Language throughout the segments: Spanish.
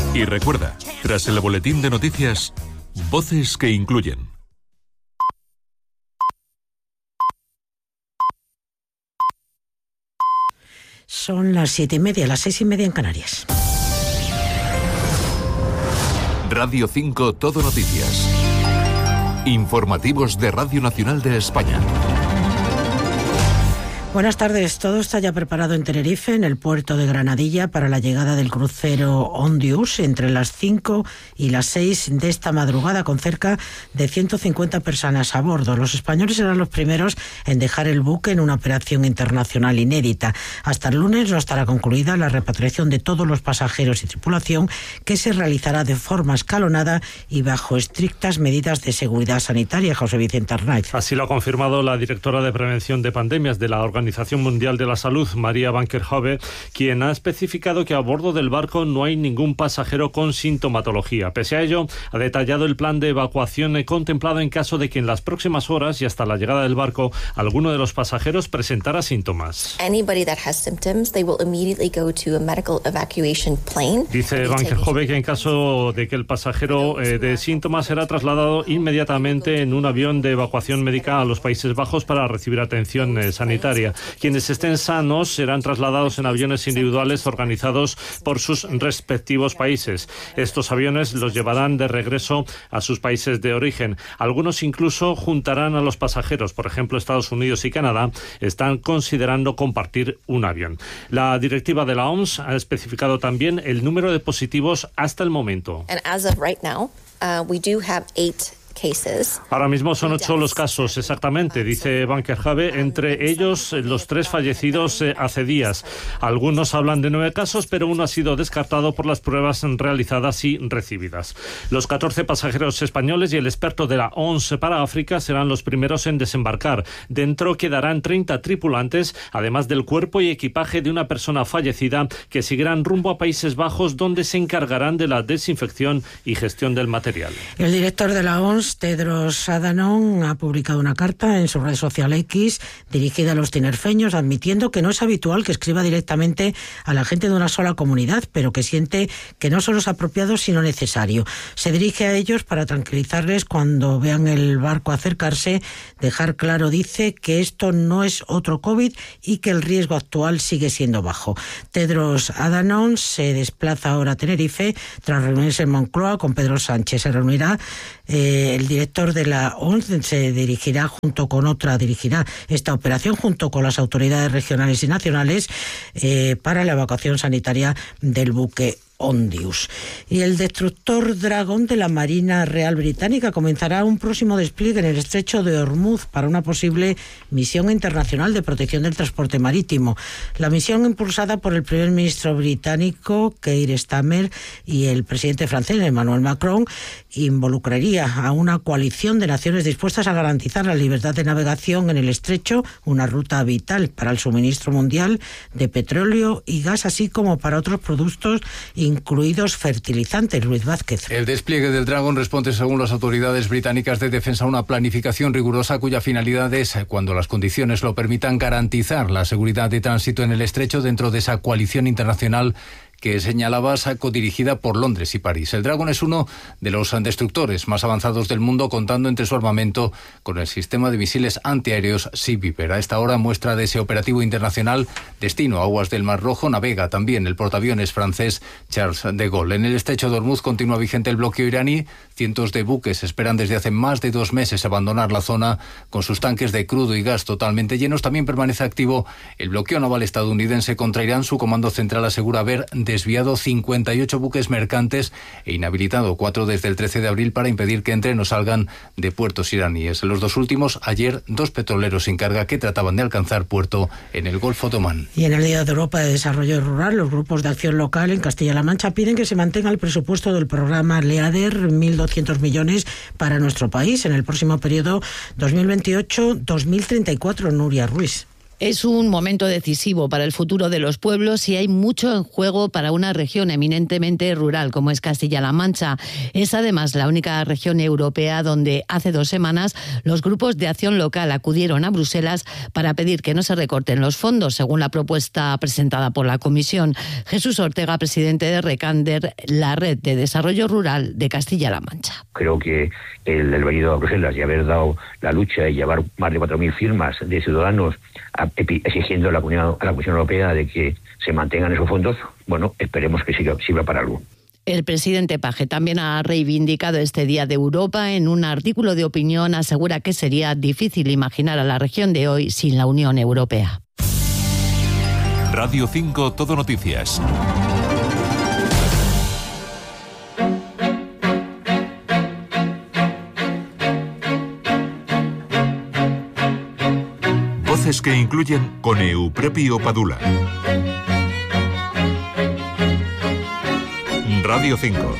Y recuerda, tras el boletín de noticias, voces que incluyen. Son las 7:30, las 6:30 en Canarias. Radio 5 Todo Noticias. Informativos de Radio Nacional de España. Buenas tardes. Todo está ya preparado en Tenerife, en el puerto de Granadilla, para la llegada del crucero Ondius entre las 5 y las 6 de esta madrugada, con cerca de 150 personas a bordo. Los españoles serán los primeros en dejar el buque en una operación internacional inédita. Hasta el lunes no estará concluida la repatriación de todos los pasajeros y tripulación, que se realizará de forma escalonada y bajo estrictas medidas de seguridad sanitaria. José Vicente Arnaiz. Así lo ha confirmado la directora de Prevención de Pandemias de la Organización Mundial de la Salud, María Van Kerkhove, quien ha especificado que a bordo del barco no hay ningún pasajero con sintomatología. Pese a ello, ha detallado el plan de evacuación contemplado en caso de que en las próximas horas y hasta la llegada del barco alguno de los pasajeros presentara síntomas. Dice Van Kerkhove que en caso de que el pasajero de síntomas será trasladado inmediatamente en un avión de evacuación médica a los Países Bajos para recibir atención sanitaria. Quienes estén sanos serán trasladados en aviones individuales organizados por sus respectivos países. Estos aviones los llevarán de regreso a sus países de origen. Algunos incluso juntarán a los pasajeros. Por ejemplo, Estados Unidos y Canadá están considerando compartir un avión. La directiva de la OMS ha especificado también el número de positivos hasta el momento. Ahora mismo son 8 los casos exactamente, dice Van Kerkhove, entre ellos los 3 fallecidos hace días. Algunos hablan de 9 casos, pero uno ha sido descartado por las pruebas realizadas y recibidas. Los 14 pasajeros españoles y el experto de la OMS para África serán los primeros en desembarcar. Dentro quedarán 30 tripulantes, además del cuerpo y equipaje de una persona fallecida, que seguirán rumbo a Países Bajos, donde se encargarán de la desinfección y gestión del material. El director de la OMS, Tedros Adhanom, ha publicado una carta en su red social X dirigida a los tinerfeños, admitiendo que no es habitual que escriba directamente a la gente de una sola comunidad, pero que siente que no solo es apropiado sino necesario. Se dirige a ellos para tranquilizarles cuando vean el barco acercarse, dejar claro, dice, que esto no es otro COVID y que el riesgo actual sigue siendo bajo. Tedros Adhanom se desplaza ahora a Tenerife tras reunirse en Moncloa con Pedro Sánchez. Se reunirá el director de la OMS, dirigirá esta operación junto con las autoridades regionales y nacionales para la evacuación sanitaria del buque Ondius. Y el destructor Dragon de la Marina Real Británica comenzará un próximo despliegue en el estrecho de Hormuz para una posible misión internacional de protección del transporte marítimo. La misión, impulsada por el primer ministro británico Keir Starmer y el presidente francés Emmanuel Macron, involucraría a una coalición de naciones dispuestas a garantizar la libertad de navegación en el estrecho, una ruta vital para el suministro mundial de petróleo y gas, así como para otros productos, incluidos fertilizantes. Luis Vázquez. El despliegue del Dragon responde, según las autoridades británicas de defensa, a una planificación rigurosa cuya finalidad es, cuando las condiciones lo permitan, garantizar la seguridad de tránsito en el estrecho dentro de esa coalición internacional que señalabas, codirigida por Londres y París. El Dragon es uno de los destructores más avanzados del mundo, contando entre su armamento con el sistema de misiles antiaéreos Sea Viper. A esta hora, muestra de ese operativo internacional, destino aguas del Mar Rojo, navega también el portaaviones francés Charles de Gaulle. En el estrecho de Hormuz continúa vigente el bloqueo iraní. Cientos de buques esperan desde hace más de 2 meses abandonar la zona con sus tanques de crudo y gas totalmente llenos. También permanece activo el bloqueo naval estadounidense contra Irán. Su comando central asegura haber desviado 58 buques mercantes e inhabilitado 4 desde el 13 de abril para impedir que entren o salgan de puertos iraníes. En los 2 últimos, ayer, 2 petroleros sin carga que trataban de alcanzar puerto en el Golfo de Omán. Y en el Día de Europa de Desarrollo Rural, los grupos de acción local en Castilla-La Mancha piden que se mantenga el presupuesto del programa LEADER, 1.200 millones para nuestro país en el próximo periodo 2028-2034. Nuria Ruiz. Es un momento decisivo para el futuro de los pueblos y hay mucho en juego para una región eminentemente rural como es Castilla-La Mancha. Es además la única región europea donde hace 2 semanas los grupos de acción local acudieron a Bruselas para pedir que no se recorten los fondos, según la propuesta presentada por la Comisión. Jesús Ortega, presidente de Recander, la red de desarrollo rural de Castilla-La Mancha. Creo que el haber ido a Bruselas y haber dado la lucha y llevar más de 4.000 firmas de ciudadanos exigiendo a la Comisión Europea de que se mantengan esos fondos, bueno, esperemos que sirva para algo. El presidente Page también ha reivindicado este Día de Europa. En un artículo de opinión asegura que sería difícil imaginar a la región de hoy sin la Unión Europea. Radio 5 Todo Noticias. Voces que incluyen con Euprepio Padula. Radio 5.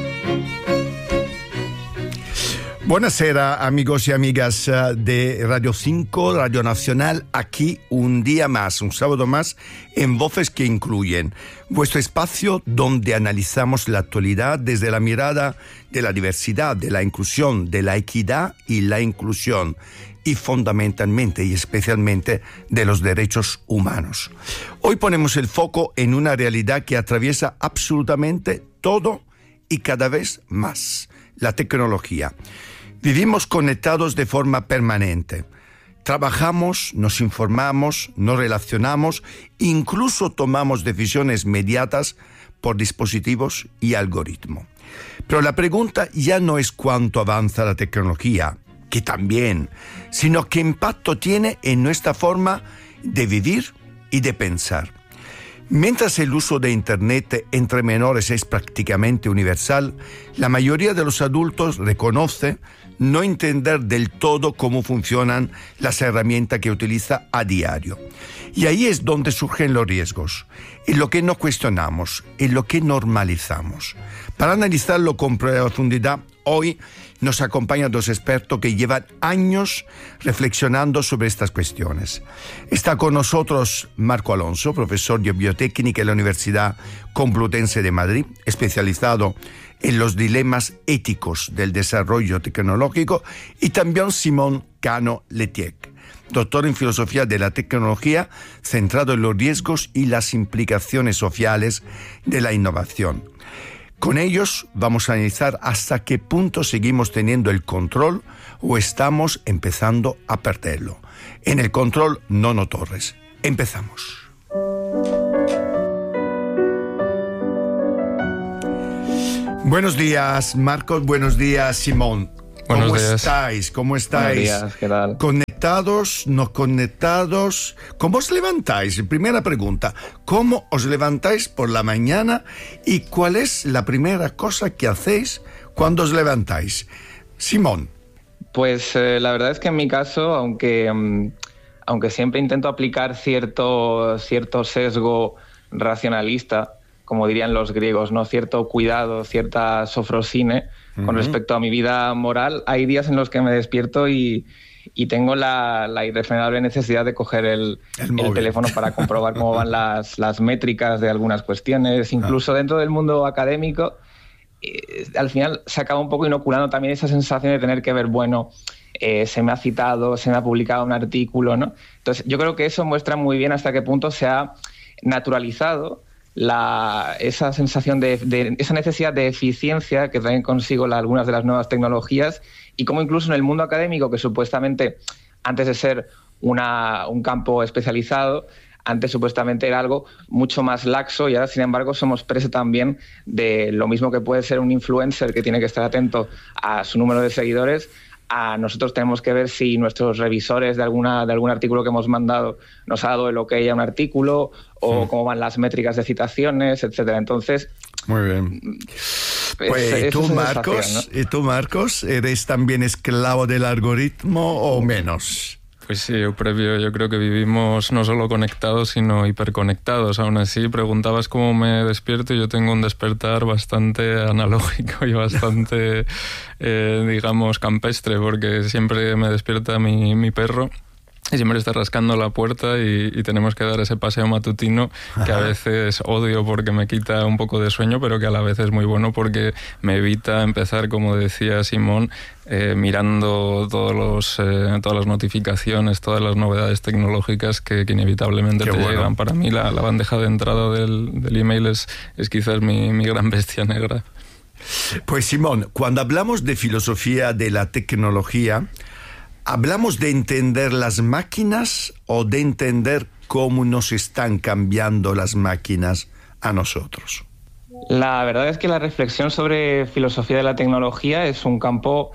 Buonasera amigos y amigas de Radio 5, Radio Nacional, aquí un día más, un sábado más, en Voces que Incluyen, vuestro espacio donde analizamos la actualidad desde la mirada de la diversidad, de la inclusión, de la equidad y la inclusión, y fundamentalmente y especialmente de los derechos humanos. Hoy ponemos el foco en una realidad que atraviesa absolutamente todo y cada vez más, la tecnología. Vivimos conectados de forma permanente. Trabajamos, nos informamos, nos relacionamos, incluso tomamos decisiones mediadas por dispositivos y algoritmos. Pero la pregunta ya no es cuánto avanza la tecnología, que también, sino qué impacto tiene en nuestra forma de vivir y de pensar. Mientras el uso de Internet entre menores es prácticamente universal, la mayoría de los adultos reconoce no entender del todo cómo funcionan las herramientas que utiliza a diario. Y ahí es donde surgen los riesgos, en lo que no cuestionamos, en lo que normalizamos. Para analizarlo con profundidad, hoy nos acompañan 2 expertos que llevan años reflexionando sobre estas cuestiones. Está con nosotros Marco Alonso, profesor de biotécnica en la Universidad Complutense de Madrid, especializado en los dilemas éticos del desarrollo tecnológico, y también Simón Cano Letiec, doctor en filosofía de la tecnología, centrado en los riesgos y las implicaciones sociales de la innovación. Con ellos vamos a analizar hasta qué punto seguimos teniendo el control o estamos empezando a perderlo. En el control, Nono Torres. Empezamos. Buenos días, Marcos. Buenos días, Simón. Buenos días. Estáis? ¿Cómo estáis? Buenos días, ¿qué tal? ¿Conectados? ¿No conectados? ¿Cómo os levantáis? Primera pregunta. ¿Cómo os levantáis por la mañana y cuál es la primera cosa que hacéis cuando os levantáis? Simón. Pues la verdad es que en mi caso, aunque siempre intento aplicar cierto sesgo racionalista, como dirían los griegos, ¿no? Cierto cuidado, cierta sofrosine con respecto a mi vida moral, hay días en los que me despierto y tengo la irrefrenable necesidad de coger el teléfono para comprobar cómo van las métricas de algunas cuestiones, incluso dentro del mundo académico. Al final se acaba un poco inoculando también esa sensación de tener que ver, se me ha citado, se me ha publicado un artículo, ¿no? Entonces yo creo que eso muestra muy bien hasta qué punto se ha naturalizado esa sensación de esa necesidad de eficiencia que traen consigo algunas de las nuevas tecnologías, y cómo incluso en el mundo académico, que supuestamente antes de ser un campo especializado, antes supuestamente era algo mucho más laxo, y ahora sin embargo somos presa también de lo mismo que puede ser un influencer que tiene que estar atento a su número de seguidores. A nosotros tenemos que ver si nuestros revisores de algún artículo que hemos mandado nos ha dado el ok a un artículo, o cómo van las métricas de citaciones, etcétera. Entonces, muy bien. Pues, ¿y tú, Marcos, eres también esclavo del algoritmo o menos? Pues sí, yo creo que vivimos no solo conectados, sino hiperconectados. Aún así, preguntabas cómo me despierto, y yo tengo un despertar bastante analógico y bastante, digamos, campestre, porque siempre me despierta mi perro. y siempre está rascando la puerta y tenemos que dar ese paseo matutino que a veces odio porque me quita un poco de sueño, pero que a la vez es muy bueno porque me evita empezar, como decía Simón, mirando todas las notificaciones, todas las novedades tecnológicas que inevitablemente llegan. Para mí la bandeja de entrada del email es quizás mi gran bestia negra. Pues Simón, cuando hablamos de filosofía de la tecnología, ¿hablamos de entender las máquinas o de entender cómo nos están cambiando las máquinas a nosotros? La verdad es que la reflexión sobre filosofía de la tecnología es un campo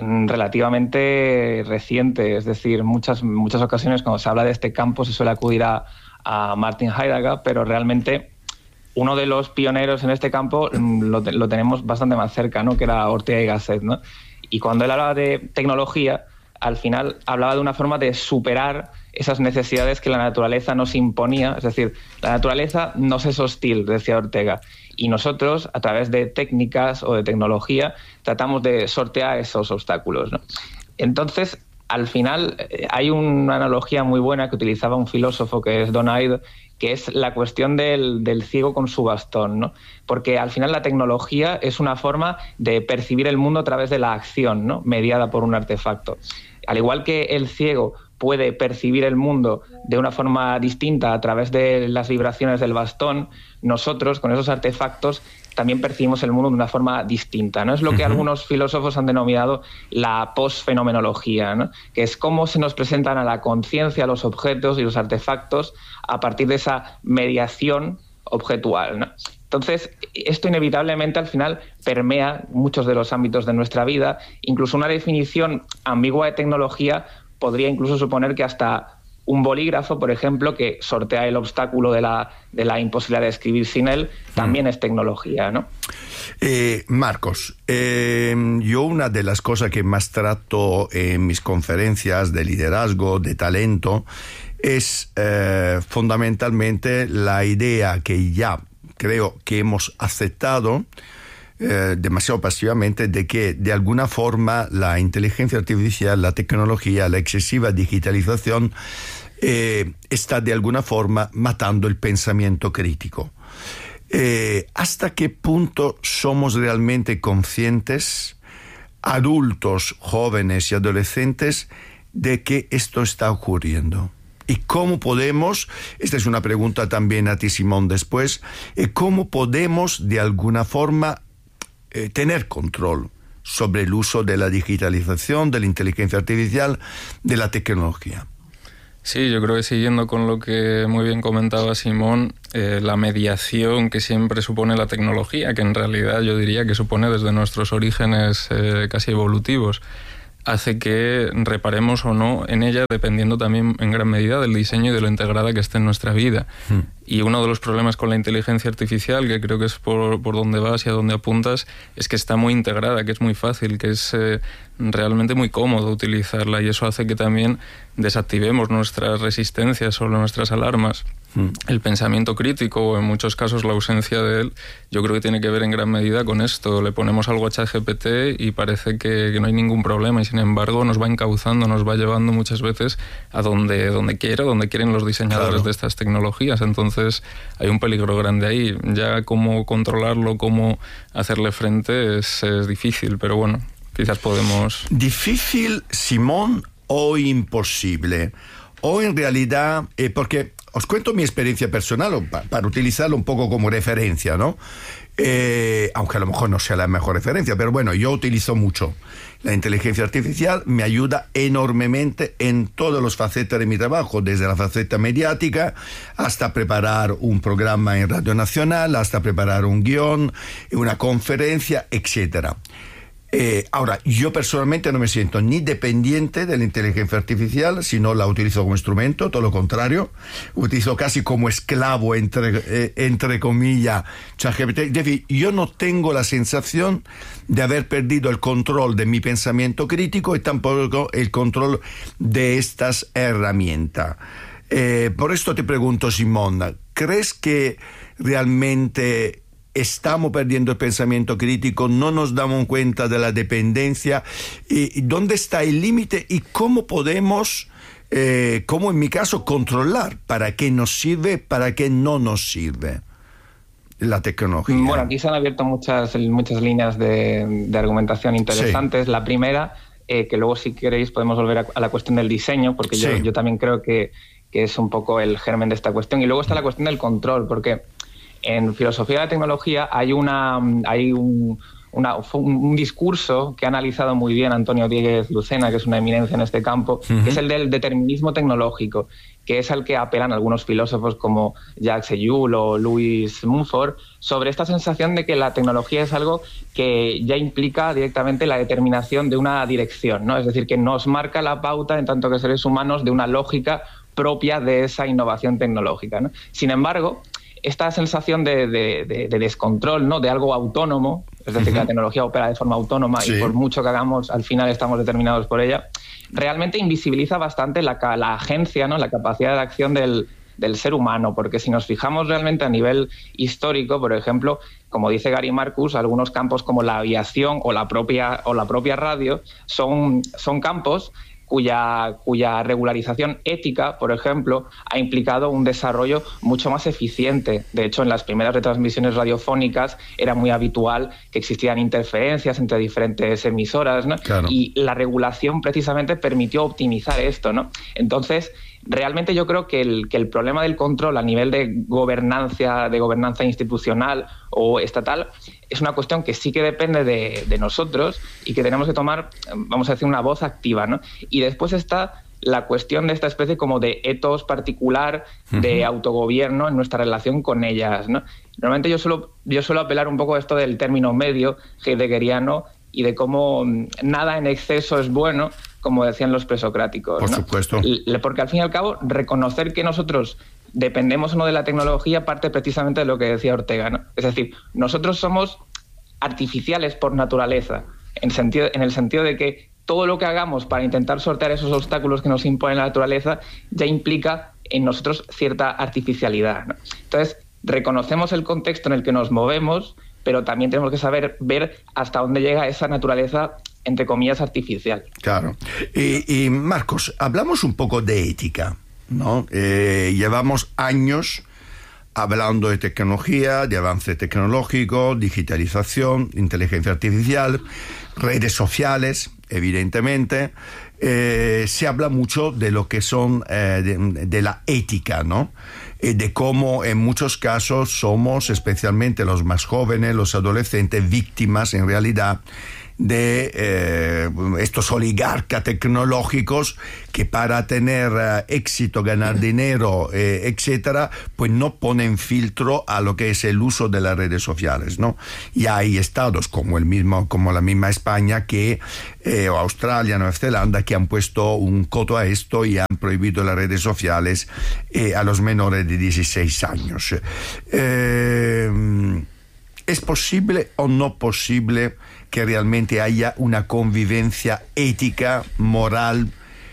relativamente reciente. Es decir, muchas ocasiones cuando se habla de este campo se suele acudir a Martin Heidegger, pero realmente uno de los pioneros en este campo lo tenemos bastante más cerca, ¿no? Que era Ortega y Gasset, ¿no? Y cuando él hablaba de tecnología, al final hablaba de una forma de superar esas necesidades que la naturaleza nos imponía. Es decir, la naturaleza nos es hostil, decía Ortega, y nosotros, a través de técnicas o de tecnología, tratamos de sortear esos obstáculos, ¿no? Entonces, al final, hay una analogía muy buena que utilizaba un filósofo que es Donaid, que es la cuestión del ciego con su bastón, ¿no? Porque al final la tecnología es una forma de percibir el mundo a través de la acción, ¿no? Mediada por un artefacto. Al igual que el ciego puede percibir el mundo de una forma distinta a través de las vibraciones del bastón, nosotros con esos artefactos también percibimos el mundo de una forma distinta, ¿no? Es lo que algunos filósofos han denominado la posfenomenología, ¿no? Que es cómo se nos presentan a la conciencia los objetos y los artefactos a partir de esa mediación objetual, ¿no? Entonces, esto inevitablemente al final permea muchos de los ámbitos de nuestra vida. Incluso una definición ambigua de tecnología podría incluso suponer que hasta un bolígrafo, por ejemplo, que sortea el obstáculo de la imposibilidad de escribir sin él, también es tecnología, ¿no? Marcos, yo una de las cosas que más trato en mis conferencias de liderazgo, de talento, es fundamentalmente la idea que ya creo que hemos aceptado demasiado pasivamente, de que de alguna forma la inteligencia artificial, la tecnología, la excesiva digitalización está de alguna forma matando el pensamiento crítico. ¿Hasta qué punto somos realmente conscientes, adultos, jóvenes y adolescentes, de que esto está ocurriendo? ¿Y cómo podemos, esta es una pregunta también a ti, Simón, después, cómo podemos de alguna forma tener control sobre el uso de la digitalización, de la inteligencia artificial, de la tecnología? Sí, yo creo que siguiendo con lo que muy bien comentaba Simón, la mediación que siempre supone la tecnología, que en realidad yo diría que supone desde nuestros orígenes casi evolutivos, hace que reparemos o no en ella, dependiendo también en gran medida del diseño y de lo integrada que esté en nuestra vida. Y uno de los problemas con la inteligencia artificial, que creo que es por donde vas y a donde apuntas, es que está muy integrada, que es muy fácil, que es realmente muy cómodo utilizarla, y eso hace que también desactivemos nuestras resistencias o nuestras alarmas. El pensamiento crítico, o en muchos casos la ausencia de él, yo creo que tiene que ver en gran medida con esto. Le ponemos algo a ChatGPT y parece que no hay ningún problema, y sin embargo nos va encauzando, nos va llevando muchas veces a donde quieren los diseñadores de estas tecnologías. Entonces hay un peligro grande ahí. Ya cómo controlarlo, cómo hacerle frente es difícil, pero bueno, quizás podemos... ¿Difícil, Simón, o imposible? O en realidad, porque os cuento mi experiencia personal para utilizarlo un poco como referencia, ¿no? Aunque a lo mejor no sea la mejor referencia, pero bueno, yo utilizo mucho la inteligencia artificial, me ayuda enormemente en todas las facetas de mi trabajo, desde la faceta mediática hasta preparar un programa en Radio Nacional, hasta preparar un guión, una conferencia, etcétera. Ahora, yo personalmente no me siento ni dependiente de la inteligencia artificial, sino la utilizo como instrumento, todo lo contrario, utilizo casi como esclavo, entre comillas, ChatGPT. Es decir, yo no tengo la sensación de haber perdido el control de mi pensamiento crítico y tampoco el control de estas herramientas. Por esto te pregunto, Simón, ¿crees que realmente estamos perdiendo el pensamiento crítico, no nos damos cuenta de la dependencia? ¿Y dónde está el límite y cómo podemos como en mi caso, controlar para qué nos sirve, para qué no nos sirve la tecnología. Bueno, aquí se han abierto muchas líneas de argumentación interesantes. Sí. La primera, que luego si queréis podemos volver a la cuestión del diseño, porque sí, yo también creo que es un poco el germen de esta cuestión. Y luego está la cuestión del control, porque en filosofía de la tecnología hay un discurso que ha analizado muy bien Antonio Dieguez Lucena, que es una eminencia en este campo, que es el del determinismo tecnológico, que es al que apelan algunos filósofos como Jacques Ellul o Louis Mumford, sobre esta sensación de que la tecnología es algo que ya implica directamente la determinación de una dirección, ¿no? Es decir, que nos marca la pauta, en tanto que seres humanos, de una lógica propia de esa innovación tecnológica, ¿no? Sin embargo, esta sensación de descontrol, ¿no? De algo autónomo, es decir, que la tecnología opera de forma autónoma y por mucho que hagamos, al final estamos determinados por ella, realmente invisibiliza bastante la agencia, ¿no? La capacidad de acción del ser humano, porque si nos fijamos realmente a nivel histórico, por ejemplo, como dice Gary Marcus, algunos campos como la aviación o la propia radio son campos cuya regularización ética, por ejemplo, ha implicado un desarrollo mucho más eficiente. De hecho, en las primeras retransmisiones radiofónicas era muy habitual que existieran interferencias entre diferentes emisoras, ¿no? Claro. Y la regulación precisamente permitió optimizar esto, ¿no? Entonces, realmente yo creo que el problema del control a nivel de gobernanza institucional o estatal es una cuestión que sí que depende de nosotros y que tenemos que tomar, vamos a decir, una voz activa, ¿no? Y después está la cuestión de esta especie como de etos particular de autogobierno en nuestra relación con ellas, ¿no? Normalmente yo suelo apelar un poco a esto del término medio heideggeriano y de cómo nada en exceso es bueno, como decían los presocráticos, Por ¿no? supuesto. Porque al fin y al cabo, reconocer que nosotros dependemos o no de la tecnología parte precisamente de lo que decía Ortega, ¿no? Es decir, nosotros somos artificiales por naturaleza, en el sentido de que todo lo que hagamos para intentar sortear esos obstáculos que nos impone la naturaleza ya implica en nosotros cierta artificialidad, ¿no? Entonces, reconocemos el contexto en el que nos movemos, pero también tenemos que saber ver hasta dónde llega esa naturaleza, entre comillas, artificial. Claro. Y Marcos, hablamos un poco de ética, ¿no? Llevamos años hablando de tecnología, de avance tecnológico, digitalización, inteligencia artificial, redes sociales, evidentemente. Se habla mucho de lo que son de la ética, ¿no? De cómo en muchos casos somos, especialmente los más jóvenes, los adolescentes, víctimas en realidad de estos oligarcas tecnológicos que para tener éxito, ganar dinero, etcétera, pues no ponen filtro a lo que es el uso de las redes sociales, ¿no? Y hay estados como la misma España o Australia, Nueva Zelanda, que han puesto un coto a esto y han prohibido las redes sociales a los menores de 16 años. ¿Es posible o no posible que realmente haya una convivencia ética, moral,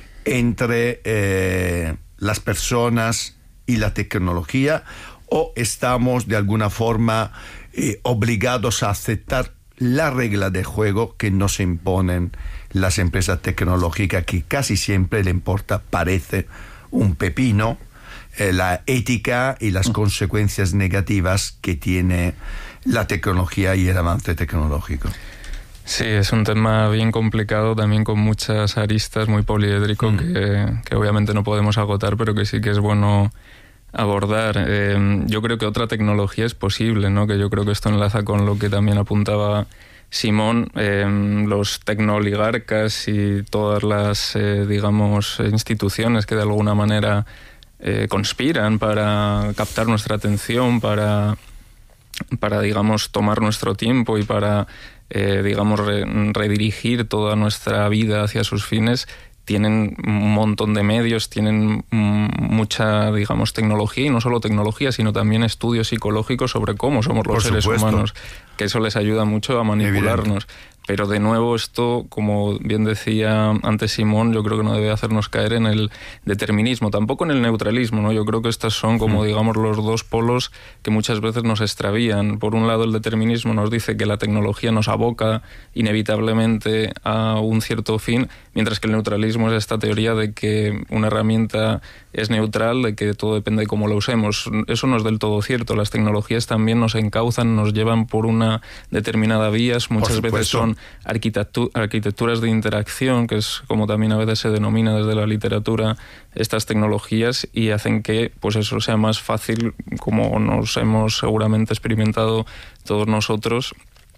entre las personas y la tecnología? ¿O estamos de alguna forma obligados a aceptar la regla de juego que nos imponen las empresas tecnológicas, que casi siempre le importa, parece, un pepino, la ética y las consecuencias negativas que tiene la tecnología y el avance tecnológico? Sí, es un tema bien complicado, también con muchas aristas, muy poliédrico, que obviamente no podemos agotar, pero que sí que es bueno abordar. Yo creo que otra tecnología es posible, ¿no? Que yo creo que esto enlaza con lo que también apuntaba Simón, los tecnooligarcas y todas las, digamos, instituciones que de alguna manera conspiran para captar nuestra atención, para digamos, tomar nuestro tiempo y para, digamos, redirigir toda nuestra vida hacia sus fines, tienen un montón de medios, tienen mucha, digamos, tecnología, y no solo tecnología, sino también estudios psicológicos sobre cómo somos los seres humanos, que eso les ayuda mucho a manipularnos. Pero de nuevo esto, como bien decía antes Simón, yo creo que no debe hacernos caer en el determinismo, tampoco en el neutralismo, ¿no? Yo creo que estos son como digamos los dos polos que muchas veces nos extravían. Por un lado el determinismo nos dice que la tecnología nos aboca inevitablemente a un cierto fin, mientras que el neutralismo es esta teoría de que una herramienta es neutral, de que todo depende de cómo la usemos. Eso no es del todo cierto. Las tecnologías también nos encauzan, nos llevan por una determinada vía. Muchas veces son arquitecturas de interacción, que es como también a veces se denomina desde la literatura estas tecnologías, y hacen que pues eso sea más fácil, como nos hemos seguramente experimentado todos nosotros,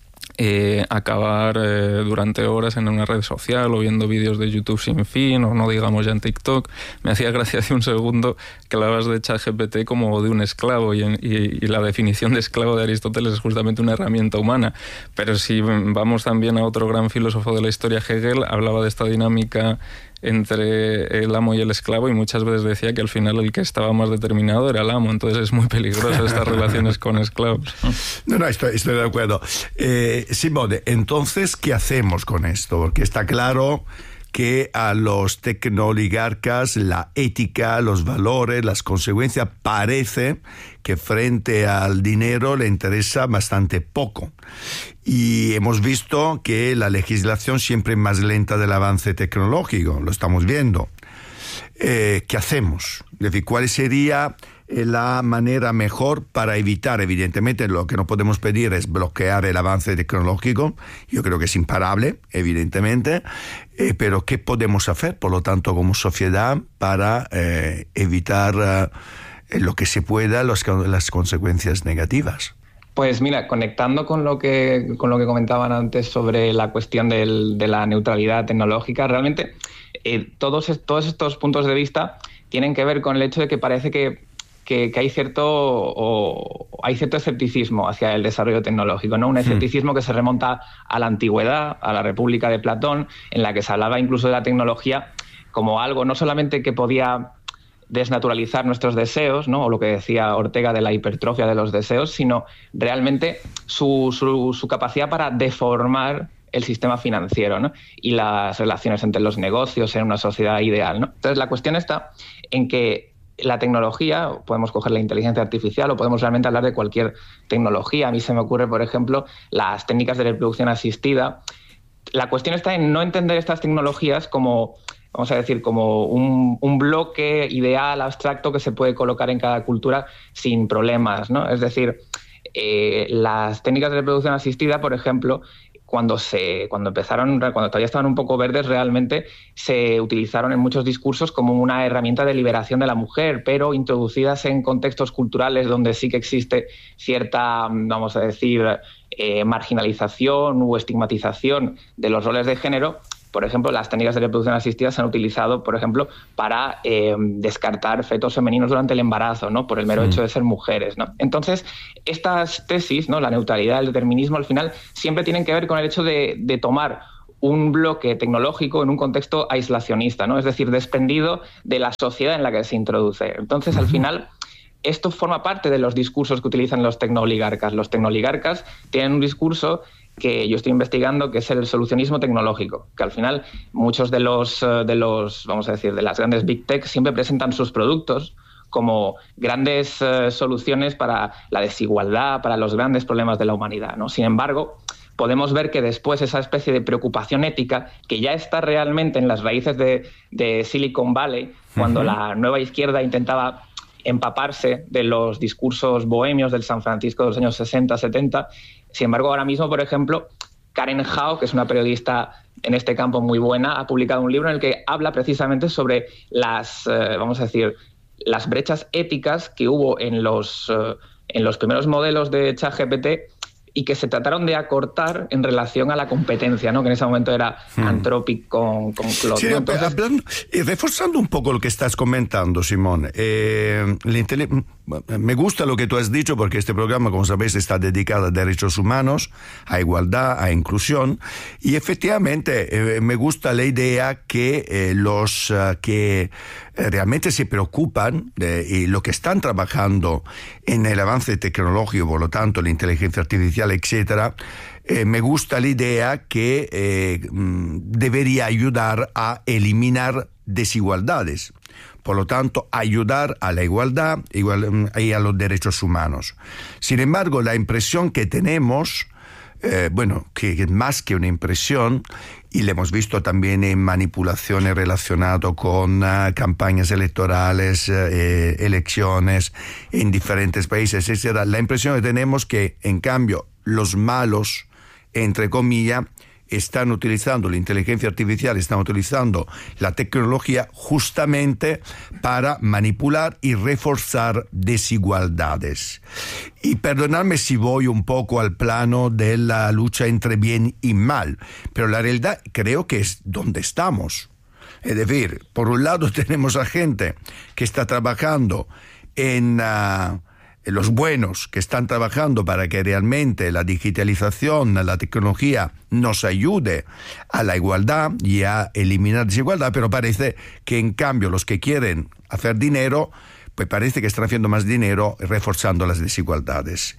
acabar durante horas en una red social o viendo vídeos de YouTube sin fin, o no digamos ya en TikTok. Me hacía gracia hace un segundo que hablabas de ChatGPT como de un esclavo, y la definición de esclavo de Aristóteles es justamente una herramienta humana. Pero si vamos también a otro gran filósofo de la historia, Hegel, hablaba de esta dinámica entre el amo y el esclavo, y muchas veces decía que al final el que estaba más determinado era el amo. Entonces es muy peligroso estas relaciones con esclavos. No, estoy de acuerdo. Simone, entonces, ¿qué hacemos con esto? Porque está claro que a los tecnooligarcas la ética, los valores, las consecuencias, parece que frente al dinero le interesa bastante poco. Y hemos visto que la legislación siempre es más lenta del avance tecnológico, lo estamos viendo. ¿Qué hacemos? Es decir, ¿cuál sería la manera mejor para evitar? Evidentemente, lo que no podemos pedir es bloquear el avance tecnológico. Yo creo que es imparable, evidentemente. Pero ¿qué podemos hacer, por lo tanto, como sociedad, para evitar lo que se pueda las consecuencias negativas? Pues mira, conectando con lo que comentaban antes sobre la cuestión de la neutralidad tecnológica, realmente todos estos puntos de vista tienen que ver con el hecho de que parece que hay cierto escepticismo hacia el desarrollo tecnológico, ¿no? Un escepticismo que se remonta a la antigüedad, a la República de Platón, en la que se hablaba incluso de la tecnología como algo no solamente que podía desnaturalizar nuestros deseos, ¿no? O lo que decía Ortega de la hipertrofia de los deseos, sino realmente su capacidad para deformar el sistema financiero, ¿no? Y las relaciones entre los negocios en una sociedad ideal, ¿no? Entonces la cuestión está en que la tecnología, podemos coger la inteligencia artificial o podemos realmente hablar de cualquier tecnología. A mí se me ocurre, por ejemplo, las técnicas de reproducción asistida. La cuestión está en no entender estas tecnologías como, vamos a decir, como un bloque ideal, abstracto, que se puede colocar en cada cultura sin problemas, ¿no? Es decir, las técnicas de reproducción asistida, por ejemplo, cuando todavía estaban un poco verdes, realmente se utilizaron en muchos discursos como una herramienta de liberación de la mujer, pero introducidas en contextos culturales donde sí que existe cierta, vamos a decir, marginalización o estigmatización de los roles de género. Por ejemplo, las técnicas de reproducción asistida se han utilizado, por ejemplo, para descartar fetos femeninos durante el embarazo, ¿no? Por el mero hecho de ser mujeres, ¿no? Entonces, estas tesis, ¿no? La neutralidad, el determinismo, al final, siempre tienen que ver con el hecho de tomar un bloque tecnológico en un contexto aislacionista, ¿no? Es decir, desprendido de la sociedad en la que se introduce. Entonces, al final, esto forma parte de los discursos que utilizan los tecnooligarcas. Los tecnooligarcas tienen un discurso que yo estoy investigando, que es el solucionismo tecnológico, que al final muchos de los vamos a decir, de las grandes big tech siempre presentan sus productos como grandes soluciones para la desigualdad, para los grandes problemas de la humanidad, ¿no? Sin embargo, podemos ver que después esa especie de preocupación ética, que ya está realmente en las raíces de Silicon Valley, cuando la nueva izquierda intentaba empaparse de los discursos bohemios del San Francisco de los años 60, 70. Sin embargo, ahora mismo, por ejemplo, Karen Hao, que es una periodista en este campo muy buena, ha publicado un libro en el que habla precisamente sobre las, vamos a decir, las brechas éticas que hubo en los primeros modelos de ChatGPT y que se trataron de acortar en relación a la competencia, ¿no? Que en ese momento era Anthropic con Claude. Sí, entonces, reforzando un poco lo que estás comentando, Simón, me gusta lo que tú has dicho, porque este programa, como sabéis, está dedicado a derechos humanos, a igualdad, a inclusión, y efectivamente me gusta la idea que los que realmente se preocupan y lo que están trabajando en el avance tecnológico, por lo tanto la inteligencia artificial, etcétera, me gusta la idea que debería ayudar a eliminar desigualdades. Por lo tanto, ayudar a la igualdad y a los derechos humanos. Sin embargo, la impresión que tenemos, que es más que una impresión, y lo hemos visto también en manipulaciones relacionadas con campañas electorales, elecciones en diferentes países, etc. La impresión que tenemos que, en cambio, los malos, entre comillas, están utilizando la inteligencia artificial, están utilizando la tecnología justamente para manipular y reforzar desigualdades. Y perdonadme si voy un poco al plano de la lucha entre bien y mal, pero la realidad creo que es donde estamos. Es decir, por un lado tenemos a gente que está trabajando en los buenos, que están trabajando para que realmente la digitalización, la tecnología nos ayude a la igualdad y a eliminar desigualdad, pero parece que en cambio los que quieren hacer dinero, pues parece que están haciendo más dinero reforzando las desigualdades.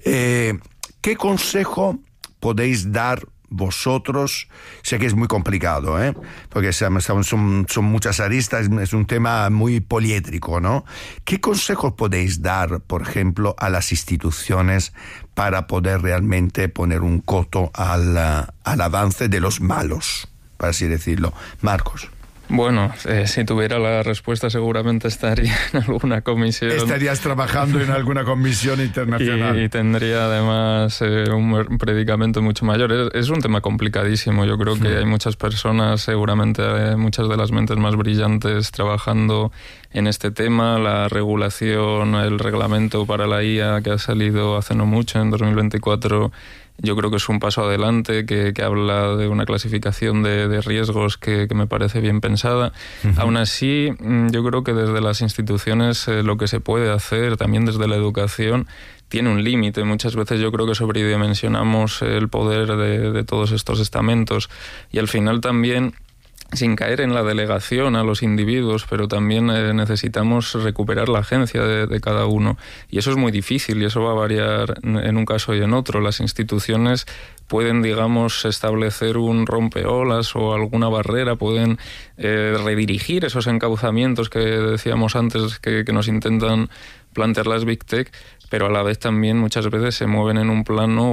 ¿Qué consejo podéis dar vosotros? Sé que es muy complicado, porque son muchas aristas, es un tema muy poliédrico, ¿no? ¿Qué consejos podéis dar, por ejemplo, a las instituciones para poder realmente poner un coto al avance de los malos, para así decirlo? Marcos. Bueno, si tuviera la respuesta seguramente estaría en alguna comisión. Estarías trabajando en alguna comisión internacional. Y tendría además un predicamento mucho mayor. Es un tema complicadísimo. Yo creo que hay muchas personas, seguramente muchas de las mentes más brillantes trabajando en este tema. La regulación, el reglamento para la IA que ha salido hace no mucho, en 2024, yo creo que es un paso adelante, que habla de una clasificación de riesgos que me parece bien pensada. Aún así, yo creo que desde las instituciones lo que se puede hacer, también desde la educación, tiene un límite. Muchas veces yo creo que sobredimensionamos el poder de todos estos estamentos, y al final también, sin caer en la delegación a los individuos, pero también necesitamos recuperar la agencia de cada uno. Y eso es muy difícil, y eso va a variar en un caso y en otro. Las instituciones pueden, digamos, establecer un rompeolas o alguna barrera, pueden redirigir esos encauzamientos que decíamos antes que nos intentan plantear las Big Tech, pero a la vez también muchas veces se mueven en un plano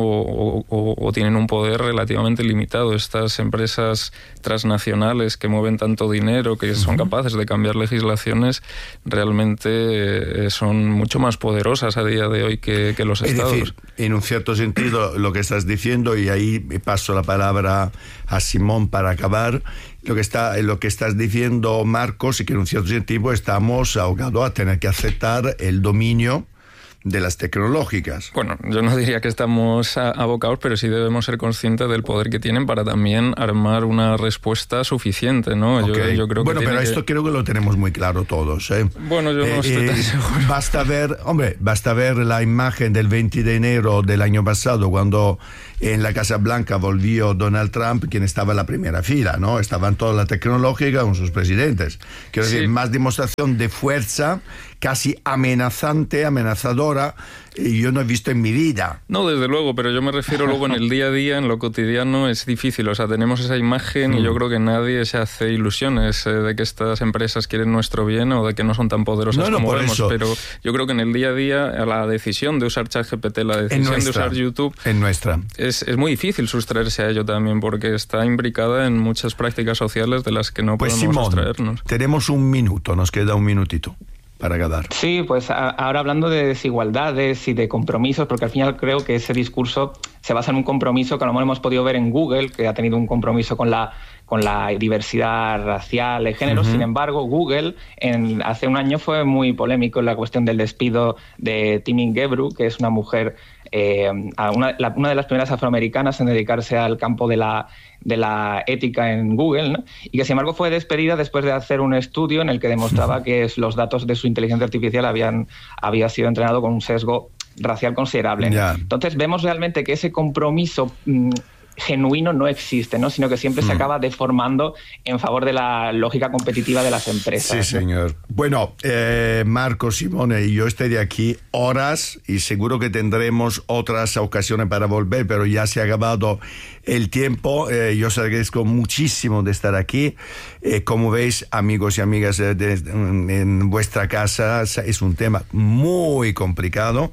o tienen un poder relativamente limitado. Estas empresas transnacionales que mueven tanto dinero, que son capaces de cambiar legislaciones, realmente son mucho más poderosas a día de hoy que los estados. Es decir, en un cierto sentido, lo que estás diciendo, y ahí paso la palabra a Simón para acabar, lo que estás diciendo, Marcos, y que en un cierto sentido estamos ahogados a tener que aceptar el dominio de las tecnológicas. Bueno, yo no diría que estamos abocados, pero sí debemos ser conscientes del poder que tienen para también armar una respuesta suficiente, ¿no? Okay. Yo creo que pero esto creo que lo tenemos muy claro todos, ¿eh? Bueno, yo no estoy tan seguro. Basta ver la imagen del 20 de enero del año pasado, cuando en la Casa Blanca volvió Donald Trump, quien estaba en la primera fila, ¿no? Estaban toda la tecnológica con sus presidentes. Quiero decir, más demostración de fuerza, casi amenazadora, yo no he visto en mi vida. No, desde luego, pero yo me refiero luego en el día a día, en lo cotidiano es difícil. O sea, tenemos esa imagen y yo creo que nadie se hace ilusiones de que estas empresas quieren nuestro bien o de que no son tan poderosas como vemos. Eso. Pero yo creo que en el día a día la decisión de usar ChatGPT, la decisión de usar YouTube, es muy difícil sustraerse a ello también, porque está imbricada en muchas prácticas sociales de las que no podemos sustraernos. Tenemos un minuto, nos queda un minutito para acabar. Sí, pues ahora hablando de desigualdades y de compromisos, porque al final creo que ese discurso se basa en un compromiso que a lo mejor hemos podido ver en Google, que ha tenido un compromiso con la diversidad racial, de género. Sin embargo, Google hace un año fue muy polémico en la cuestión del despido de Timmy Gebru, que es una mujer, una de las primeras afroamericanas en dedicarse al campo de la ética en Google, ¿no? Y que sin embargo fue despedida después de hacer un estudio en el que demostraba que los datos de su inteligencia artificial había sido entrenado con un sesgo racial considerable, ¿no? Entonces vemos realmente que ese compromiso genuino no existe, ¿no? Sino que siempre se acaba deformando en favor de la lógica competitiva de las empresas. Sí, señor. Bueno, Marco, Simone y yo estaré aquí horas y seguro que tendremos otras ocasiones para volver, pero ya se ha acabado el tiempo. Yo os agradezco muchísimo de estar aquí. Como veis, amigos y amigas en vuestra casa, es un tema muy complicado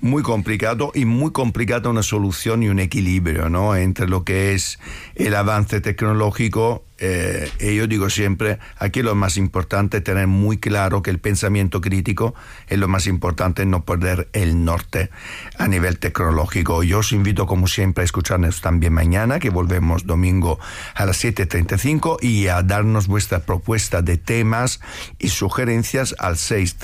una solución y un equilibrio, ¿no?, entre lo que es el avance tecnológico. Y yo digo siempre, aquí lo más importante es tener muy claro que el pensamiento crítico es lo más importante, no perder el norte a nivel tecnológico. Yo os invito, como siempre, a escucharnos también mañana, que volvemos domingo a las 7:35, y a darnos vuestra propuesta de temas y sugerencias al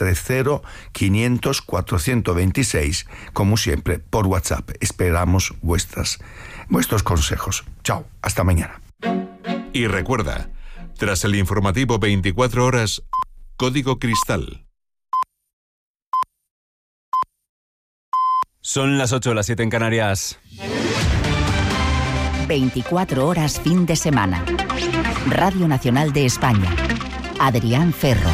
630-500-426, como siempre, por WhatsApp. Esperamos vuestros consejos. Chao, hasta mañana. Y recuerda, tras el informativo 24 horas, Código Cristal. Son las 8, las 7 en Canarias. 24 horas fin de semana. Radio Nacional de España. Adrián Ferro.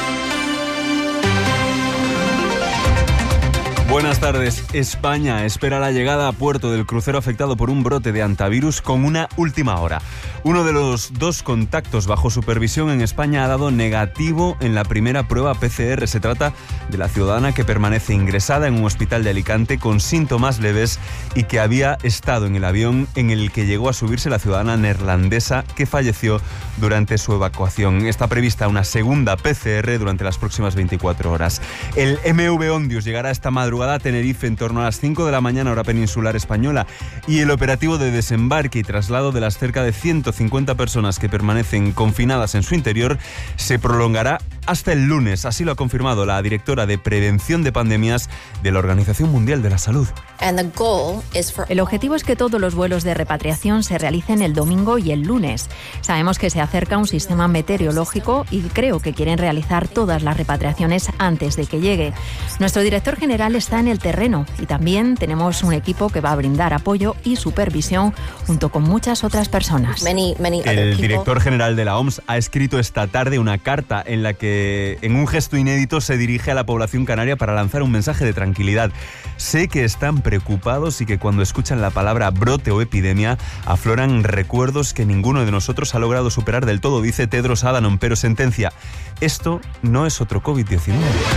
Buenas tardes. España espera la llegada a puerto del crucero afectado por un brote de hantavirus con una última hora. Uno de los 2 contactos bajo supervisión en España ha dado negativo en la primera prueba PCR. Se trata de la ciudadana que permanece ingresada en un hospital de Alicante con síntomas leves y que había estado en el avión en el que llegó a subirse la ciudadana neerlandesa que falleció durante su evacuación. Está prevista una segunda PCR durante las próximas 24 horas. El MV Ondius llegará esta madrugada a Tenerife en torno a las 5 de la mañana, hora peninsular española, y el operativo de desembarque y traslado de las cerca de 150 personas que permanecen confinadas en su interior se prolongará hasta el lunes. Así lo ha confirmado la directora de Prevención de Pandemias de la Organización Mundial de la Salud. El objetivo es que todos los vuelos de repatriación se realicen el domingo y el lunes. Sabemos que se acerca un sistema meteorológico y creo que quieren realizar todas las repatriaciones antes de que llegue. Nuestro director general está en el terreno y también tenemos un equipo que va a brindar apoyo y supervisión junto con muchas otras personas. El director general de la OMS ha escrito esta tarde una carta en la que, en un gesto inédito, se dirige a la población canaria para lanzar un mensaje de tranquilidad. Sé que están preocupados y que cuando escuchan la palabra brote o epidemia afloran recuerdos que ninguno de nosotros ha logrado superar del todo, dice Tedros Adhanom, pero sentencia: esto no es otro COVID-19.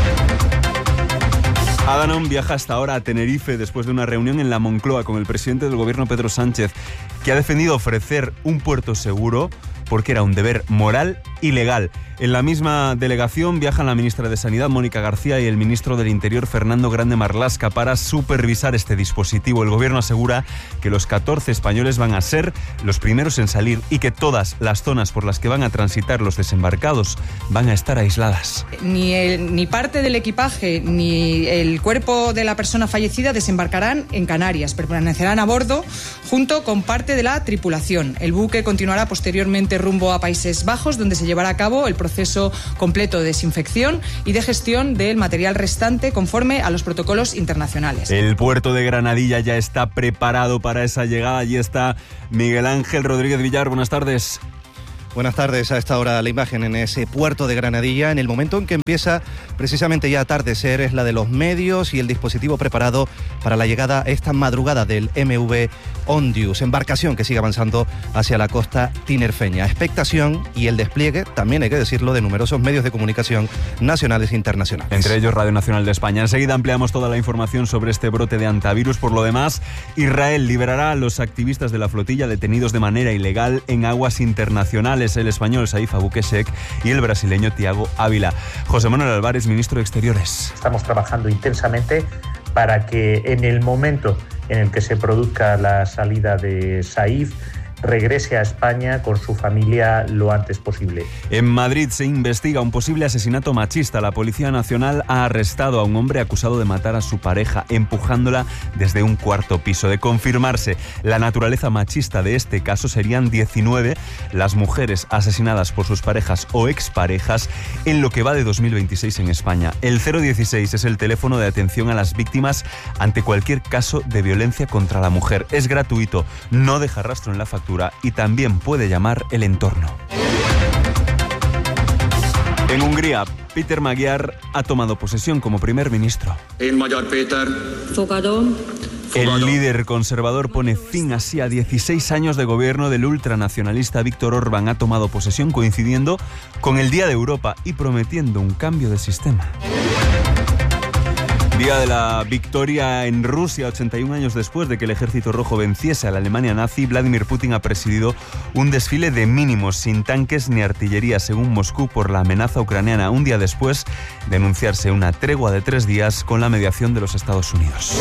Adhanom viaja hasta ahora a Tenerife después de una reunión en la Moncloa con el presidente del gobierno, Pedro Sánchez, que ha defendido ofrecer un puerto seguro porque era un deber moral y legal. En la misma delegación viajan la ministra de Sanidad, Mónica García, y el ministro del Interior, Fernando Grande Marlaska, para supervisar este dispositivo. El gobierno asegura que los 14 españoles van a ser los primeros en salir y que todas las zonas por las que van a transitar los desembarcados van a estar aisladas. Ni parte del equipaje ni el cuerpo de la persona fallecida desembarcarán en Canarias. Permanecerán a bordo junto con parte de la tripulación. El buque continuará posteriormente rumbo a Países Bajos, donde se llevará a cabo el proceso completo de desinfección y de gestión del material restante conforme a los protocolos internacionales. El puerto de Granadilla ya está preparado para esa llegada. Allí está Miguel Ángel Rodríguez Villar. Buenas tardes. Buenas tardes. A esta hora la imagen en ese puerto de Granadilla, en el momento en que empieza precisamente ya a atardecer, es la de los medios y el dispositivo preparado para la llegada esta madrugada del MV Ondius, embarcación que sigue avanzando hacia la costa tinerfeña. Expectación y el despliegue, también hay que decirlo, de numerosos medios de comunicación nacionales e internacionales. Entre ellos Radio Nacional de España. Enseguida ampliamos toda la información sobre este brote de hantavirus. Por lo demás, Israel liberará a los activistas de la flotilla detenidos de manera ilegal en aguas internacionales. El español Saif Abukeshek y el brasileño Thiago Ávila. José Manuel Álvarez, ministro de Exteriores. Estamos trabajando intensamente para que en el momento en el que se produzca la salida de Saif, regrese a España con su familia lo antes posible. En Madrid se investiga un posible asesinato machista. La Policía Nacional ha arrestado a un hombre acusado de matar a su pareja empujándola desde un cuarto piso. De confirmarse la naturaleza machista de este caso, serían 19 las mujeres asesinadas por sus parejas o exparejas en lo que va de 2026 en España. El 016 es el teléfono de atención a las víctimas ante cualquier caso de violencia contra la mujer. Es gratuito, no deja rastro en la factura y también puede llamar el entorno. En Hungría, Péter Magyar ha tomado posesión como primer ministro. El líder conservador pone fin así a 16 años de gobierno del ultranacionalista Viktor Orbán. Ha tomado posesión coincidiendo con el Día de Europa y prometiendo un cambio de sistema. Día de la victoria en Rusia, 81 años después de que el Ejército Rojo venciese a la Alemania nazi. Vladimir Putin ha presidido un desfile de mínimos, sin tanques ni artillería, según Moscú, por la amenaza ucraniana, un día después de anunciarse una tregua de 3 días con la mediación de los Estados Unidos.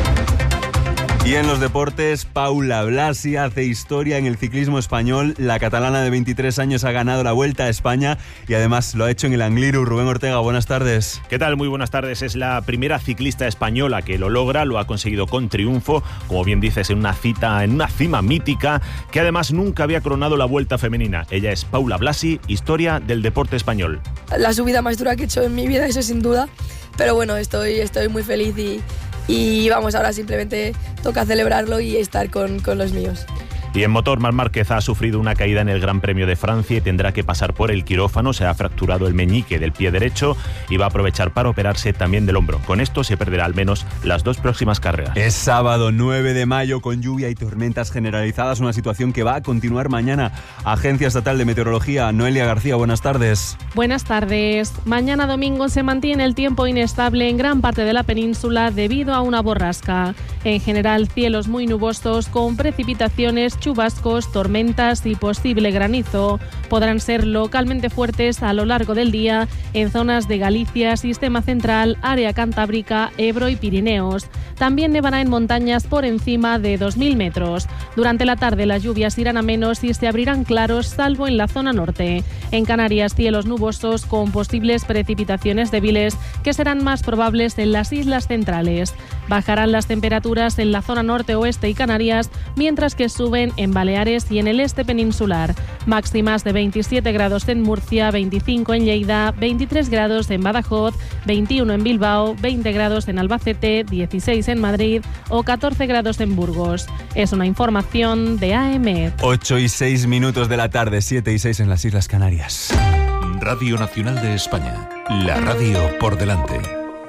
Y en los deportes, Paula Blasi hace historia en el ciclismo español. La catalana de 23 años ha ganado la Vuelta a España y además lo ha hecho en el Angliru. Rubén Ortega, buenas tardes. ¿Qué tal? Muy buenas tardes. Es la primera ciclista española que lo logra, lo ha conseguido con triunfo, como bien dices, en una cima mítica, que además nunca había coronado la Vuelta femenina. Ella es Paula Blasi, historia del deporte español. La subida más dura que he hecho en mi vida, eso sin duda, pero bueno, estoy muy feliz y vamos, ahora simplemente toca celebrarlo y estar con los míos. Y en motor, Marc Márquez ha sufrido una caída en el Gran Premio de Francia y tendrá que pasar por el quirófano. Se ha fracturado el meñique del pie derecho y va a aprovechar para operarse también del hombro. Con esto se perderá al menos las 2 próximas carreras. Es sábado 9 de mayo con lluvia y tormentas generalizadas, una situación que va a continuar mañana. Agencia Estatal de Meteorología, Noelia García, buenas tardes. Buenas tardes. Mañana domingo se mantiene el tiempo inestable en gran parte de la península debido a una borrasca. En general, cielos muy nubosos con precipitaciones, chubascos, tormentas y posible granizo. Podrán ser localmente fuertes a lo largo del día en zonas de Galicia, Sistema Central, área cantábrica, Ebro y Pirineos. También nevará en montañas por encima de 2.000 metros. Durante la tarde las lluvias irán a menos y se abrirán claros, salvo en la zona norte. En Canarias, cielos nubosos con posibles precipitaciones débiles que serán más probables en las islas centrales. Bajarán las temperaturas en la zona norte, oeste y Canarias, mientras que suben en Baleares y en el este peninsular. Máximas de 27 grados en Murcia, 25 en Lleida, 23 grados en Badajoz, 21 en Bilbao, 20 grados en Albacete, 16 en Madrid o 14 grados en Burgos. Es una información de AEMET. 8:06 de la tarde, 7:06 en las Islas Canarias. Radio Nacional de España, la radio por delante.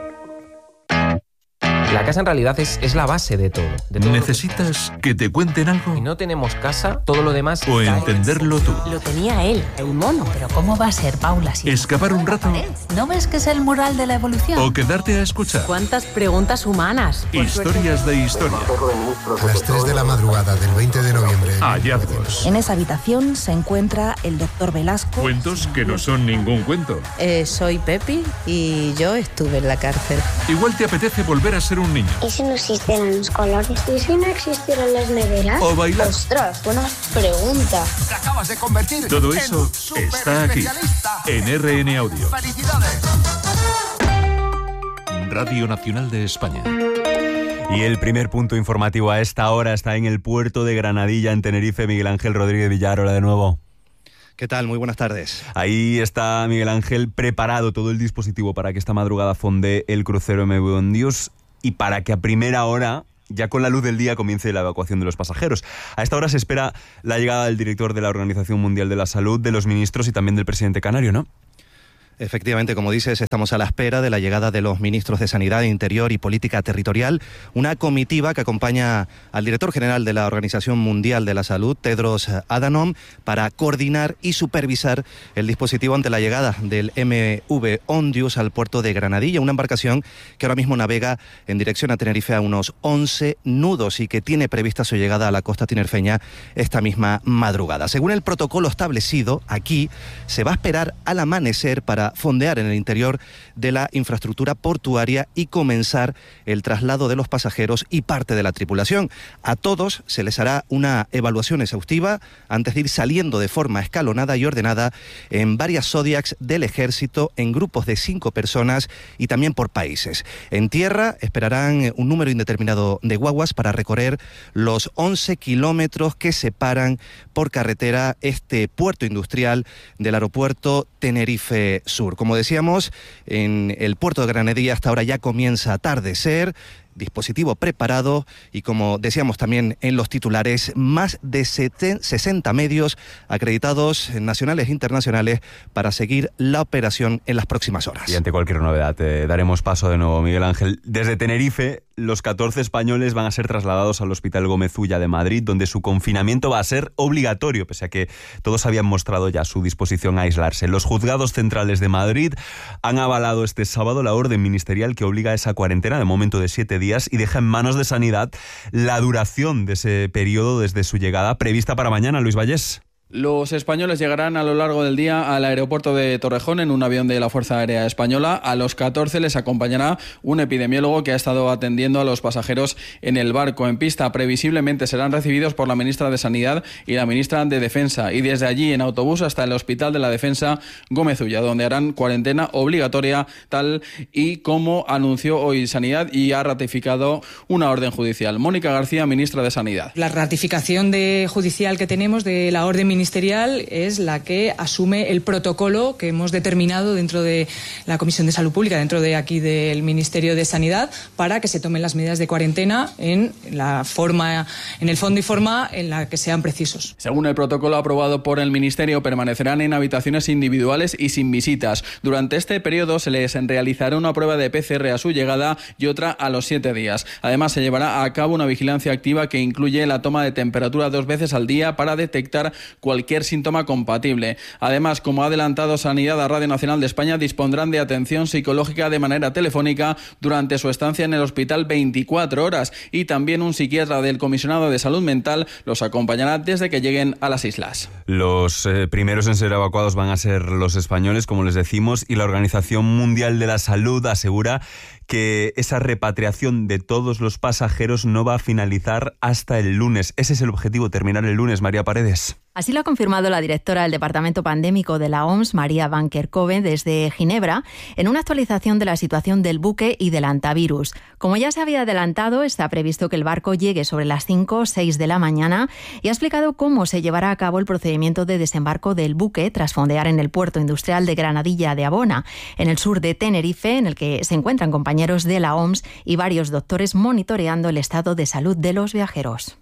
La casa en realidad es la base de todo. ¿Necesitas que te cuenten algo? Si no tenemos casa, todo lo demás... ¿O entenderlo tú? Lo tenía él, el mono. Pero ¿cómo va a ser, Paula? Si ¿escapar un rato? ¿No ves que es el mural de la evolución? ¿O quedarte a escuchar? ¿Cuántas preguntas humanas? Historias de historia. A las 3 de la madrugada del 20 de noviembre... Hallazgos. En esa habitación se encuentra el doctor Velasco. Cuentos que no son ningún cuento. Soy Pepi y yo estuve en la cárcel. Igual te apetece volver a ser un niño. ¿Y si no existieran los colores? ¿Y si no existieran las neveras? O bailar. Ostras, buena pregunta. Te acabas de convertir. Todo eso está aquí, en RN Audio. ¡Felicidades! Radio Nacional de España. Y el primer punto informativo a esta hora está en el puerto de Granadilla, en Tenerife. Miguel Ángel Rodríguez Villar, hola de nuevo. ¿Qué tal? Muy buenas tardes. Ahí está Miguel Ángel, preparado todo el dispositivo para que esta madrugada fondee el crucero MV Ondius y para que a primera hora, ya con la luz del día, comience la evacuación de los pasajeros. A esta hora se espera la llegada del director de la Organización Mundial de la Salud, de los ministros y también del presidente canario, ¿no? Efectivamente, como dices, estamos a la espera de la llegada de los ministros de Sanidad, Interior y Política Territorial, una comitiva que acompaña al director general de la Organización Mundial de la Salud, Tedros Adhanom, para coordinar y supervisar el dispositivo ante la llegada del MV Ondius al puerto de Granadilla, una embarcación que ahora mismo navega en dirección a Tenerife a unos 11 nudos y que tiene prevista su llegada a la costa tinerfeña esta misma madrugada. Según el protocolo establecido, aquí se va a esperar al amanecer para para fondear en el interior de la infraestructura portuaria y comenzar el traslado de los pasajeros y parte de la tripulación. A todos se les hará una evaluación exhaustiva antes de ir saliendo de forma escalonada y ordenada en varias Zodiacs del ejército, en grupos de 5 personas y también por países. En tierra esperarán un número indeterminado de guaguas para recorrer los 11 kilómetros que separan por carretera este puerto industrial del aeropuerto Tenerife Sur. Como decíamos, en el puerto de Granadilla hasta ahora ya comienza a atardecer, dispositivo preparado y, como decíamos también en los titulares, más de 60 medios acreditados nacionales e internacionales para seguir la operación en las próximas horas. Y ante cualquier novedad daremos paso de nuevo, Miguel Ángel. Desde Tenerife, los 14 españoles van a ser trasladados al Hospital Gómez Ulla de Madrid, donde su confinamiento va a ser obligatorio, pese a que todos habían mostrado ya su disposición a aislarse. Los juzgados centrales de Madrid han avalado este sábado la orden ministerial que obliga a esa cuarentena de momento de 7 días y deja en manos de Sanidad la duración de ese periodo desde su llegada, prevista para mañana. Luis Vallés. Los españoles llegarán a lo largo del día al aeropuerto de Torrejón en un avión de la Fuerza Aérea Española. A los 14 les acompañará un epidemiólogo que ha estado atendiendo a los pasajeros en el barco en pista. Previsiblemente serán recibidos por la ministra de Sanidad y la ministra de Defensa, y desde allí en autobús hasta el Hospital de la Defensa Gómez Ulla, donde harán cuarentena obligatoria, tal y como anunció hoy Sanidad y ha ratificado una orden judicial. Mónica García, ministra de Sanidad. La ratificación judicial que tenemos de la orden ministerial es la que asume el protocolo que hemos determinado dentro de la Comisión de Salud Pública, dentro de aquí del Ministerio de Sanidad, para que se tomen las medidas de cuarentena en el fondo y forma en la que sean precisos. Según el protocolo aprobado por el Ministerio, permanecerán en habitaciones individuales y sin visitas. Durante este periodo se les realizará una prueba de PCR a su llegada y otra a los 7 días. Además, se llevará a cabo una vigilancia activa que incluye la toma de temperatura 2 veces al día para detectar cualquier síntoma compatible. Además, como ha adelantado Sanidad a Radio Nacional de España, dispondrán de atención psicológica de manera telefónica durante su estancia en el hospital 24 horas y también un psiquiatra del Comisionado de Salud Mental los acompañará desde que lleguen a las islas. Los primeros en ser evacuados van a ser los españoles, como les decimos, y la Organización Mundial de la Salud asegura que esa repatriación de todos los pasajeros no va a finalizar hasta el lunes. Ese es el objetivo, terminar el lunes. María Paredes. Así lo ha confirmado la directora del Departamento Pandémico de la OMS, María Van Kerkhove, desde Ginebra, en una actualización de la situación del buque y del antivirus. Como ya se había adelantado, está previsto que el barco llegue sobre las 5 o 6 de la mañana y ha explicado cómo se llevará a cabo el procedimiento de desembarco del buque tras fondear en el puerto industrial de Granadilla de Abona, en el sur de Tenerife, en el que se encuentran compañeros de la OMS y varios doctores monitoreando el estado de salud de los viajeros.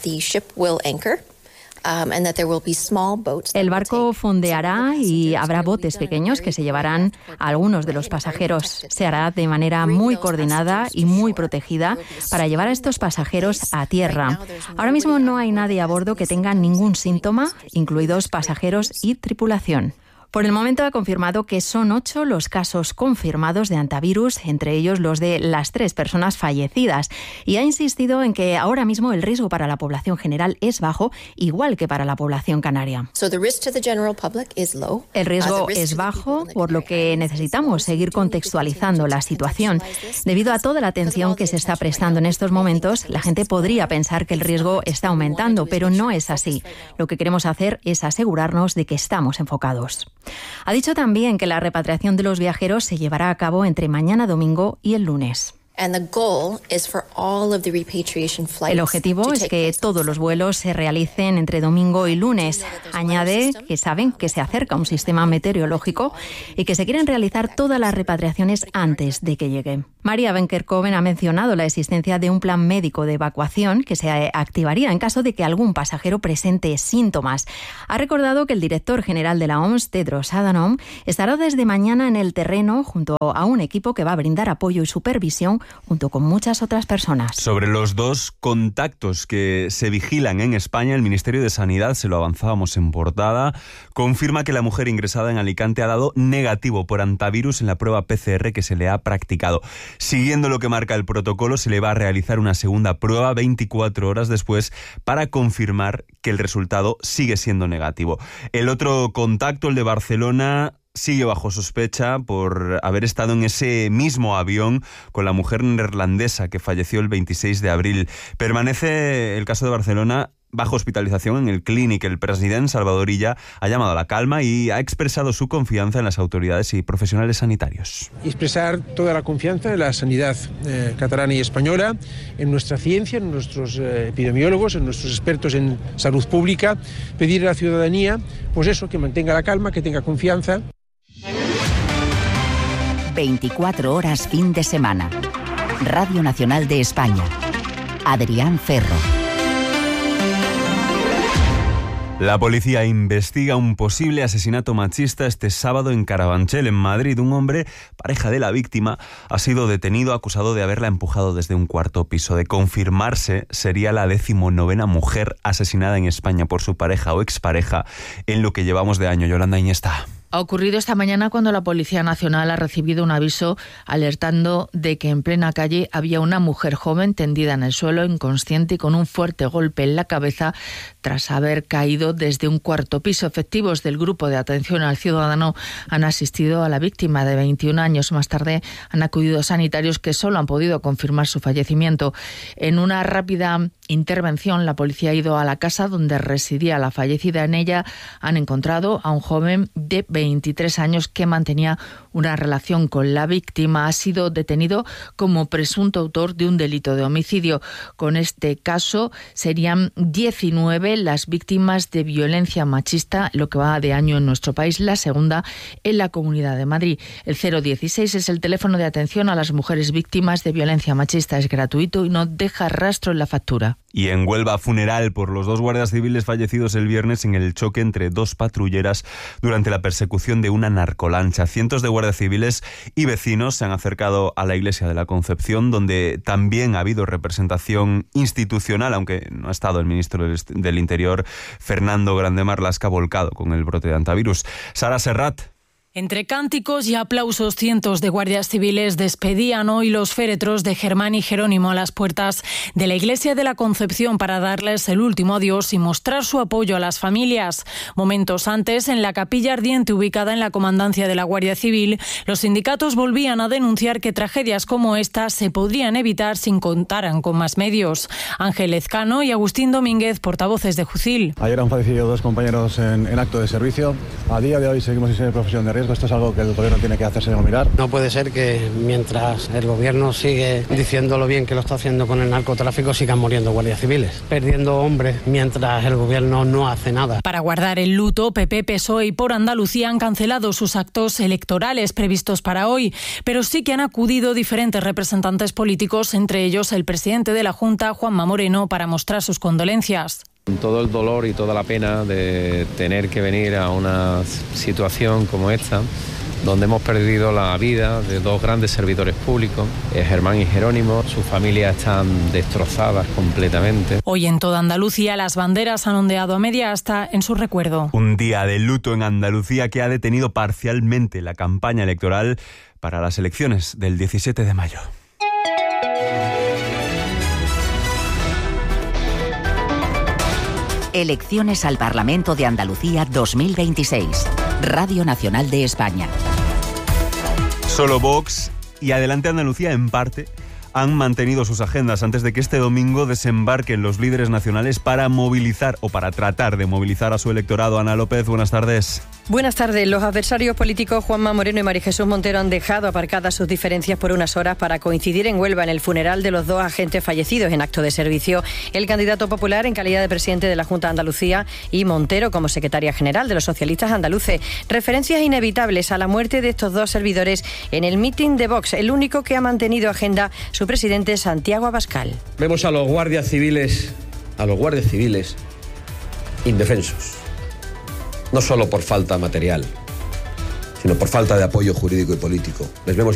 El barco fondeará y habrá botes pequeños que se llevarán a algunos de los pasajeros. Se hará de manera muy coordinada y muy protegida para llevar a estos pasajeros a tierra. Ahora mismo no hay nadie a bordo que tenga ningún síntoma, incluidos pasajeros y tripulación. Por el momento ha confirmado que son 8 los casos confirmados de antivirus, entre ellos los de las 3 personas fallecidas, y ha insistido en que ahora mismo el riesgo para la población general es bajo, igual que para la población canaria. El riesgo es bajo, por lo que necesitamos seguir contextualizando la situación. Debido a toda la atención que se está prestando en estos momentos, la gente podría pensar que el riesgo está aumentando, pero no es así. Lo que queremos hacer es asegurarnos de que estamos enfocados. Ha dicho también que la repatriación de los viajeros se llevará a cabo entre mañana domingo y el lunes. El objetivo es que todos los vuelos se realicen entre domingo y lunes. Añade que saben que se acerca un sistema meteorológico y que se quieren realizar todas las repatriaciones antes de que llegue. María Van Kerkhove ha mencionado la existencia de un plan médico de evacuación que se activaría en caso de que algún pasajero presente síntomas. Ha recordado que el director general de la OMS, Tedros Adhanom, estará desde mañana en el terreno junto a un equipo que va a brindar apoyo y supervisión junto con muchas otras personas. Sobre los 2 contactos que se vigilan en España, el Ministerio de Sanidad, se lo avanzábamos en portada, confirma que la mujer ingresada en Alicante ha dado negativo por antivirus en la prueba PCR que se le ha practicado. Siguiendo lo que marca el protocolo, se le va a realizar una segunda prueba 24 horas después para confirmar que el resultado sigue siendo negativo. El otro contacto, el de Barcelona, sigue bajo sospecha por haber estado en ese mismo avión con la mujer neerlandesa que falleció el 26 de abril. Permanece el caso de Barcelona bajo hospitalización en el Clínic. El presidente Salvador Illa ha llamado a la calma y ha expresado su confianza en las autoridades y profesionales sanitarios. Expresar toda la confianza en la sanidad catalana y española, en nuestra ciencia, en nuestros epidemiólogos, en nuestros expertos en salud pública, pedir a la ciudadanía, pues eso, que mantenga la calma, que tenga confianza. 24 horas fin de semana. Radio Nacional de España. Adrián Ferro. La policía investiga un posible asesinato machista este sábado en Carabanchel, en Madrid. Un hombre, pareja de la víctima, ha sido detenido acusado de haberla empujado desde un cuarto piso. De confirmarse, sería la 19ª mujer asesinada en España por su pareja o expareja en lo que llevamos de año. Yolanda Iñesta. Ha ocurrido esta mañana cuando la Policía Nacional ha recibido un aviso alertando de que en plena calle había una mujer joven tendida en el suelo, inconsciente y con un fuerte golpe en la cabeza tras haber caído desde un cuarto piso. Efectivos del Grupo de Atención al Ciudadano han asistido a la víctima de 21 años. Más tarde han acudido sanitarios que solo han podido confirmar su fallecimiento. En una rápida intervención, la policía ha ido a la casa donde residía la fallecida. En ella han encontrado a un joven de 23 años que mantenía una relación con la víctima. Ha sido detenido como presunto autor de un delito de homicidio. Con este caso serían 19 las víctimas de violencia machista, lo que va de año en nuestro país, la segunda en la Comunidad de Madrid. El 016 es el teléfono de atención a las mujeres víctimas de violencia machista. Es gratuito y no deja rastro en la factura. Y en Huelva, funeral por los 2 guardias civiles fallecidos el viernes en el choque entre 2 patrulleras durante la persecución de una narcolancha. Cientos de guardias civiles y vecinos se han acercado a la iglesia de la Concepción, donde también ha habido representación institucional, aunque no ha estado el ministro del Interior, Fernando Grande Marlaska, volcado con el brote de hantavirus. Sara Serrat. Entre cánticos y aplausos, cientos de guardias civiles despedían hoy los féretros de Germán y Jerónimo a las puertas de la Iglesia de la Concepción para darles el último adiós y mostrar su apoyo a las familias. Momentos antes, en la capilla ardiente ubicada en la comandancia de la Guardia Civil, los sindicatos volvían a denunciar que tragedias como esta se podrían evitar si contaran con más medios. Ángel Ezcano y Agustín Domínguez, portavoces de Jucil. Ayer han fallecido 2 compañeros en acto de servicio. A día de hoy seguimos sin ser profesión de riesgo. Esto es algo que el gobierno tiene que hacerse mirar. No puede ser que mientras el gobierno sigue diciendo lo bien que lo está haciendo con el narcotráfico, sigan muriendo guardias civiles, perdiendo hombres mientras el gobierno no hace nada. Para guardar el luto, PP, PSOE y Por Andalucía han cancelado sus actos electorales previstos para hoy, pero sí que han acudido diferentes representantes políticos, entre ellos el presidente de la Junta, Juanma Moreno, para mostrar sus condolencias. Todo el dolor y toda la pena de tener que venir a una situación como esta, donde hemos perdido la vida de 2 grandes servidores públicos, Germán y Jerónimo. Sus familias están destrozadas completamente. Hoy en toda Andalucía las banderas han ondeado a media asta en su recuerdo. Un día de luto en Andalucía que ha detenido parcialmente la campaña electoral para las elecciones del 17 de mayo. Elecciones al Parlamento de Andalucía 2026. Radio Nacional de España. Solo Vox y Adelante Andalucía, en parte, han mantenido sus agendas antes de que este domingo desembarquen los líderes nacionales para movilizar o para tratar de movilizar a su electorado. Ana López, buenas tardes. Buenas tardes. Los adversarios políticos Juanma Moreno y María Jesús Montero han dejado aparcadas sus diferencias por unas horas para coincidir en Huelva en el funeral de los 2 agentes fallecidos en acto de servicio. El candidato popular en calidad de presidente de la Junta de Andalucía y Montero como secretaria general de los socialistas andaluces. Referencias inevitables a la muerte de estos 2 servidores en el mitin de Vox, el único que ha mantenido agenda su presidente Santiago Abascal. Vemos a los guardias civiles indefensos. No solo por falta material, sino por falta de apoyo jurídico y político. Les vemos